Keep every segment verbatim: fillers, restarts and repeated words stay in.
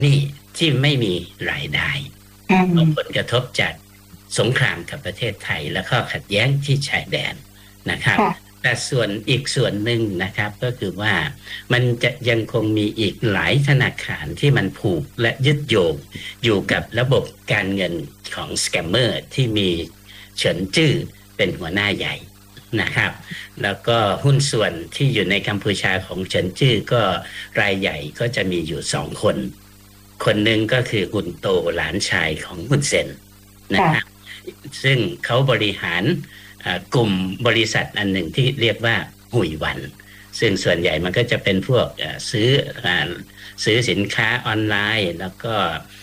นี่ที่ไม่มีรายได้อืเพราะผมลกระทบจากสงครามกับประเทศไทยและข้อขัดแย้งที่ชายแดนนะครับค่ะแต่ส่วนอีกส่วนหนึ่งนะครับก็คือว่ามันจะยังคงมีอีกหลายธนาคารที่มันผูกและยึดโยงอยู่กับระบบการเงินของสแกมเมอร์ที่มีเฉินจื้อเป็นหัวหน้าใหญ่นะครับแล้วก็หุ้นส่วนที่อยู่ในกัมพูชาของเฉินจื้อก็รายใหญ่ก็จะมีอยู่สองคนคนหนึ่งก็คือฮุนโตหลานชายของฮุนเซนนะครับซึ่งเขาบริหารกลุ่มบริษัทอันหนึ่งที่เรียกว่าหุยวันซึ่งส่วนใหญ่มันก็จะเป็นพวกซื้อซื้อสินค้าออนไลน์แล้วก็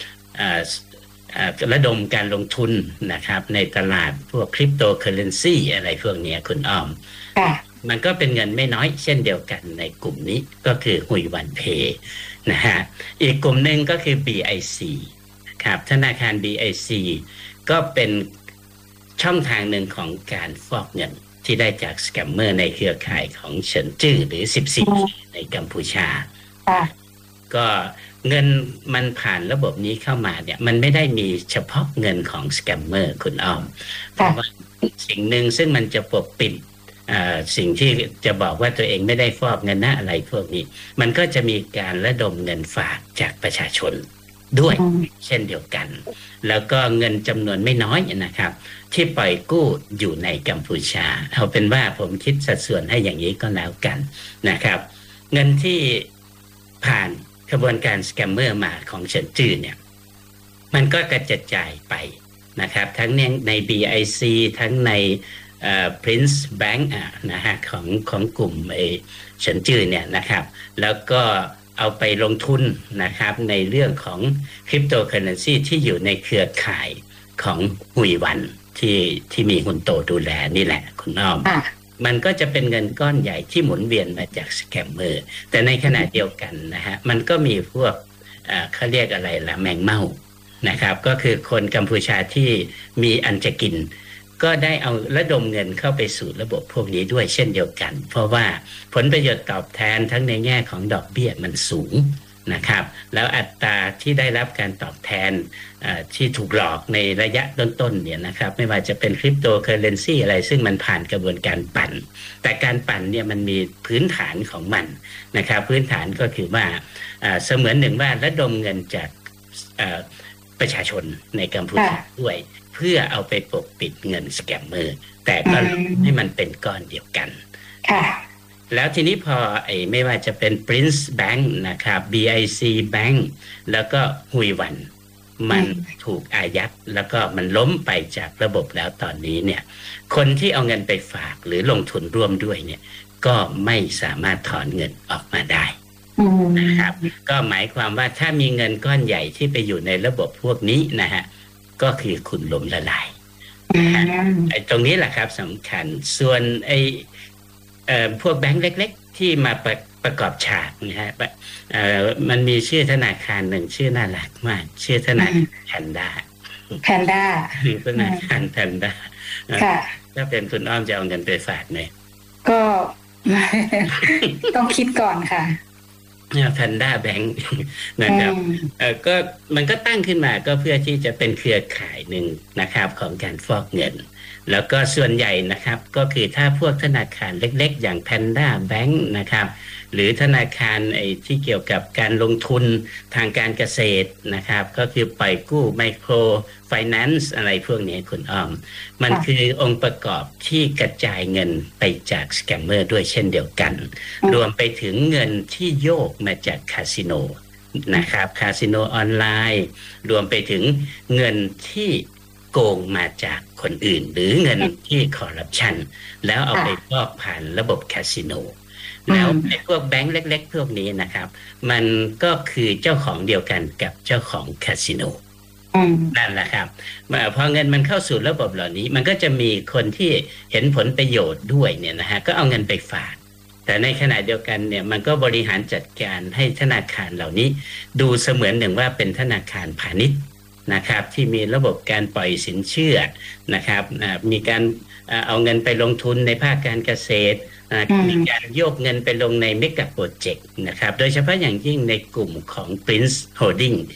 ระดมการลงทุนนะครับในตลาดพวกคริปโตเคอเรนซีอะไรพวกนี้คุณอ้อมมันก็เป็นเงินไม่น้อยเช่นเดียวกันในกลุ่มนี้ก็คือหุยวันเพย์นะฮะอีกกลุ่มหนึ่งก็คือ บี ไอ ซี ครับธนาคาร บี ไอ ซี ก็เป็นช่องทางหนึ่งของการฟอกเงินที่ได้จากสแกมเมอร์ในเครือข่ายของเฉินจื้อหรือสิบสี่ในกัมพูชาก็เงินมันผ่านระบบนี้เข้ามาเนี่ยมันไม่ได้มีเฉพาะเงินของสแกมเมอร์คุณอ้อมเพราะว่าสิ่งหนึ่งซึ่งมันจะปกปิดสิ่งที่จะบอกว่าตัวเองไม่ได้ฟอกเงินนะอะไรพวกนี้มันก็จะมีการระดมเงินฝากจากประชาชนด้วยเช่นเดียวกันแล้วก็เงินจำนวนไม่น้อยนะครับที่ปล่อยกู้อยู่ในกัมพูชาเอาเป็นว่าผมคิดสัดส่วนให้อย่างนี้ก็แล้วกันนะครับเงินที่ผ่านกระบวนการสแกมเมอร์มาของเฉินจื้อเนี่ยมันก็กระจัดจ่ายไปนะครับทั้งใน บี ไอ ซี ทั้งในเอ่อ Prince Bank อ่ะนะฮะของของกลุ่มไอ้เฉินจื้อเนี่ยนะครับแล้วก็เอาไปลงทุนนะครับในเรื่องของคริปโตเคอเรนซีที่อยู่ในเครือข่ายของหุยวันที่ที่มีฮุนโตดูแลนี่แหละคุณอ้อมมันก็จะเป็นเงินก้อนใหญ่ที่หมุนเวียนมาจากสแกมเมอร์แต่ในขณะเดียวกันนะฮะมันก็มีพวกเขาเรียกอะไรล่ะแมงเม่านะครับก็คือคนกัมพูชาที่มีอันจะกินก็ได้เอาระดมเงินเข้าไปสู่ระบบพวกนี้ด้วยเช่นเดียวกันเพราะว่าผลประโยชน์ตอบแทนทั้งในแง่ของดอกเบี้ยมันสูงนะครับแล้วอัตราที่ได้รับการตอบแทนที่ถูกหลอกในระยะต้นๆเนี่ยนะครับไม่ว่าจะเป็นคริปโตเคอเรนซีอะไรซึ่งมันผ่านกระบวนการปั่นแต่การปั่นเนี่ยมันมีพื้นฐานของมันนะครับพื้นฐานก็คือว่าเสมือนหนึ่งว่าระดมเงินจากประชาชนในกัมพูชาด้วยเพื่อเอาไปปกปิดเงินสแกมเมอร์แต่ก็ให้มันเป็นก้อนเดียวกันแล้วทีนี้พอไอ้ไม่ว่าจะเป็น Prince Bank นะครับ บี ไอ ซี Bank แล้วก็หุยวันมันถูกอายัดแล้วก็มันล้มไปจากระบบแล้วตอนนี้เนี่ยคนที่เอาเงินไปฝากหรือลงทุนร่วมด้วยเนี่ยก็ไม่สามารถถอนเงินออกมาได้นะครับก็หมายความว่าถ้ามีเงินก้อนใหญ่ที่ไปอยู่ในระบบพวกนี้นะฮะก็คือคุณล้มละลายไอ้ตรงนี้แหละครับสำคัญส่วนไอ้พวกแบงค์เล็กๆที่มาประประกอบฉากนะฮะมันมีชื่อธนาคารหนึ่งชื่อน่ารักมากชื่อธนาคารแพนด้าแพนด้าธนาคารแพนด้าถ้าเป็นคุณอ้อมจะเอาเงินไปฝากไหมก็ต้องคิดก่อนค่ะแพนด้าแบงค์นะครับเออก็มันก็ตั้งขึ้นมาก็เพื่อที่จะเป็นเครือข่ายหนึ่งนะครับของการฟอกเงินแล้วก็ส่วนใหญ่นะครับก็คือถ้าพวกธนาคารเล็กๆอย่าง Panda Bank นะครับหรือธนาคารไอ้ที่เกี่ยวกับการลงทุนทางการเกษตรนะครับก็คือปล่อยกู้ไมโครไฟแนนซ์อะไรพวกนี้คุณอ้อมมันคือองค์ประกอบที่กระจายเงินไปจากสแกมเมอร์ด้วยเช่นเดียวกันรวมไปถึงเงินที่โยกมาจากคาสิโนนะครับคาสิโนออนไลน์รวมไปถึงเงินที่โกงมาจากคนอื่นหรือเงินที่คอร์รัปชันแล้วเอาไปฟอกผ่านระบบคาสิโนแล้วไอ้พวกแบงค์เล็กๆพวกนี้นะครับมันก็คือเจ้าของเดียวกันกับเจ้าของคาสิโนนั่นแหละครับพอเงินมันเข้าสู่ระบบเหล่านี้มันก็จะมีคนที่เห็นผลประโยชน์ด้วยเนี่ยนะฮะก็เอาเงินไปฝากแต่ในขณะเดียวกันเนี่ยมันก็บริหารจัดการให้ธนาคารเหล่านี้ดูเสมือนหนึ่งว่าเป็นธนาคารพาณิชย์นะครับที่มีระบบการปล่อยสินเชื่อนะครับมีการเอาเงินไปลงทุนในภาคการเกษตรมีการโยกเงินไปลงในเมกะโปรเจกต์นะครับโดยเฉพาะอย่างยิ่งในกลุ่มของ Prince Holding